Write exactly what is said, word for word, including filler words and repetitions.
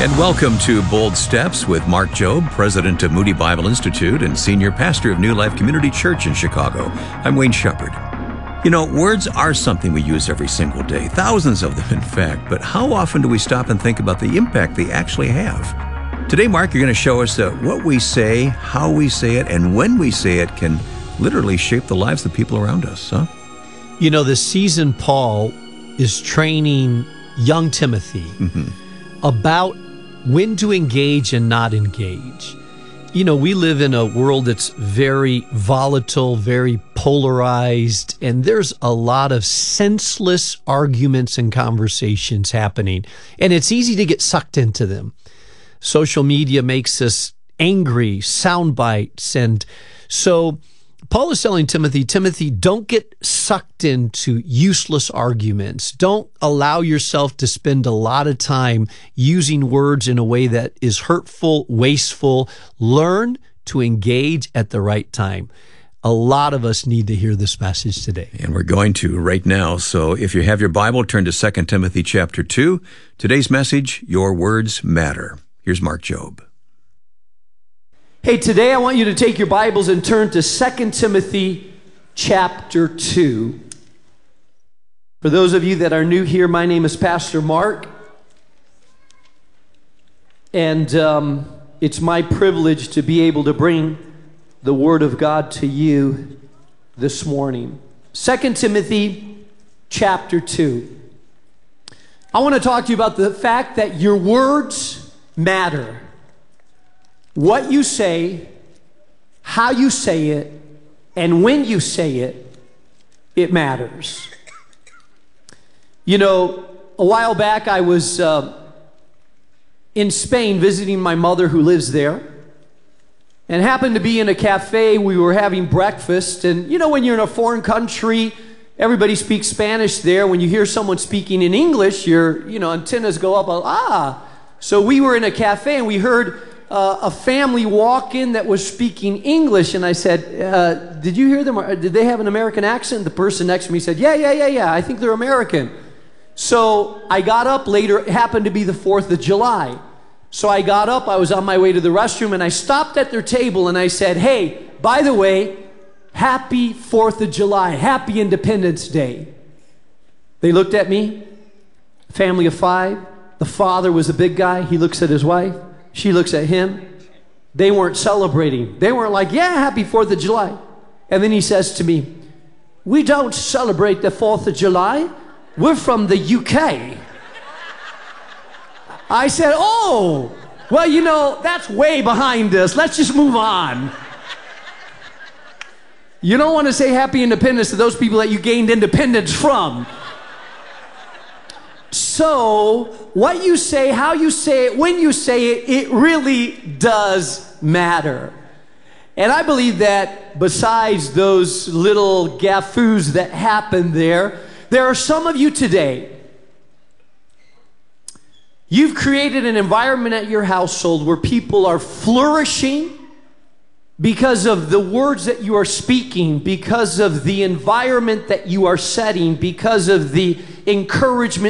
And welcome to Bold Steps with Mark Jobe, president of Moody Bible Institute and senior pastor of New Life Community Church in Chicago. I'm Wayne Shepherd. You know, words are something we use every single day, thousands of them in fact, but how often do we stop and think about the impact they actually have? Today, Mark, you're going to show us that what we say, how we say it, and when we say it can literally shape the lives of the people around us, huh? You know, this season, Paul is training young Timothy mm-hmm. about when to engage and not engage. You know, we live in a world that's very volatile, very polarized, and there's a lot of senseless arguments and conversations happening, and it's easy to get sucked into them. Social media makes us angry, sound bites, and so Paul is telling Timothy, Timothy, don't get sucked into useless arguments. Don't allow yourself to spend a lot of time using words in a way that is hurtful, wasteful. Learn to engage at the right time. A lot of us need to hear this message today. And we're going to right now. So if you have your Bible, turn to Second Timothy chapter two. Today's message, Your Words Matter. Here's Mark Jobe. Hey, today I want you to take your Bibles and turn to Second Timothy chapter two. For those of you that are new here, my name is Pastor Mark. And um, it's my privilege to be able to bring the Word of God to you this morning. Second Timothy chapter two. I want to talk to you about the fact that your words matter. What you say, how you say it, and when you say it, it matters. You know, a while back I was uh, in Spain visiting my mother who lives there, and happened to be in a cafe. We were having breakfast, and you know, when you're in a foreign country, everybody speaks Spanish there. When you hear someone speaking in English, your you know antennas go up. Ah, so we were in a cafe and we heard Uh, a family walk in that was speaking English, and I said, uh, did you hear them? Did they have an American accent? The person next to me said, yeah, yeah, yeah, yeah, I think they're American. So I got up later. It happened to be the fourth of July. So I got up, I was on my way to the restroom, and I stopped at their table and I said, hey, by the way, happy fourth of July, happy Independence Day. They looked at me, family of five. The father was a big guy. He looks at his wife. She looks at him. They weren't celebrating. They weren't like, yeah, happy fourth of July. And then he says to me, we don't celebrate the fourth of July. We're from the U K. I said, oh, well, you know, that's way behind us. Let's just move on. You don't want to say happy independence to those people that you gained independence from. So, what you say, how you say it, when you say it, it really does matter. And I believe that besides those little gaffoos that happen there, there are some of you today, you've created an environment at your household where people are flourishing because of the words that you are speaking, because of the environment that you are setting, because of the encouragement